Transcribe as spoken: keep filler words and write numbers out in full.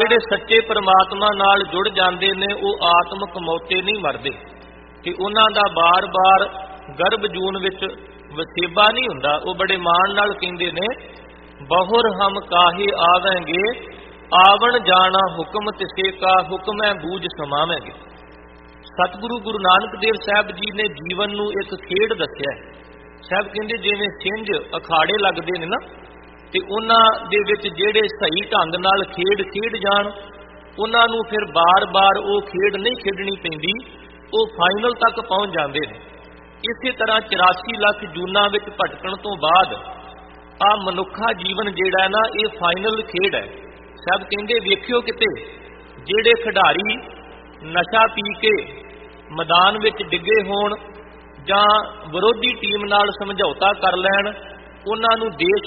ਜਿਹੜੇ ਸੱਚੇ ਪਰਮਾਤਮਾ ਨਾਲ ਜੁੜ ਜਾਂਦੇ ਨੇ ਉਹ ਆਤਮਕ ਮੌਤੇ ਨਹੀਂ ਮਰਦੇ, ਕਿ ਉਹਨਾਂ ਦਾ ਬਾਰ-ਬਾਰ ਗਰਭ ਜੂਨ ਵਿੱਚ ਵਸੇਬਾ ਨਹੀਂ ਹੁੰਦਾ। ਉਹ ਬੜੇ ਮਾਣ ਨਾਲ ਕਹਿੰਦੇ ਨੇ, ਬਹੁਰ ਹਮ ਕਾਹੇ ਆਵਾਂਗੇ, ਆਵਣ ਜਾਣਾ ਹੁਕਮ ਤਿਸੇ ਕਾ, ਹੁਕਮੈ ਬੂਝ ਸਮਾਵਾਂਗੇ। ਸਤਿਗੁਰੂ ਗੁਰੂ ਨਾਨਕ ਦੇਵ ਸਾਹਿਬ ਜੀ ਨੇ ਜੀਵਨ ਨੂੰ ਇੱਕ ਖੇਡ ਦੱਸਿਆ। ਸਾਹਿਬ ਕਹਿੰਦੇ ਜਿਵੇਂ ਛਿੰਝ ਅਖਾੜੇ ਲੱਗਦੇ ਨੇ ਨਾ, ਤੇ ਉਹਨਾਂ ਦੇ ਵਿੱਚ ਜਿਹੜੇ ਸਹੀ ਢੰਗ ਨਾਲ ਖੇਡ ਖੇਡ ਜਾਣ, ਉਹਨਾਂ ਨੂੰ ਫਿਰ ਬਾਰ-ਬਾਰ ਉਹ ਖੇਡ ਨਹੀਂ ਖੇਡਣੀ ਪੈਂਦੀ, ਉਹ ਫਾਈਨਲ ਤੱਕ ਪਹੁੰਚ ਜਾਂਦੇ ਨੇ। ਇਸੇ ਤਰ੍ਹਾਂ ਚੁਰਾਸੀ ਲੱਖ ਜੂਨਾਂ ਵਿੱਚ ਭਟਕਣ ਤੋਂ ਬਾਅਦ ਆ ਮਨੁੱਖਾ ਜੀਵਨ ਜਿਹੜਾ ਨਾ, ਇਹ ਫਾਈਨਲ ਖੇਡ ਹੈ। ਸਾਹਿਬ ਕਹਿੰਦੇ ਵੇਖਿਓ ਕਿਤੇ ਜਿਹੜੇ ਖਿਡਾਰੀ ਨਸ਼ਾ ਪੀ ਕੇ ਮੈਦਾਨ ਵਿੱਚ ਡਿੱਗੇ ਹੋਣ ਜਾਂ ਵਿਰੋਧੀ ਟੀਮ ਨਾਲ ਸਮਝੌਤਾ ਕਰ ਲੈਣ, ਉਹਨਾਂ ਨੂੰ ਦੇਸ਼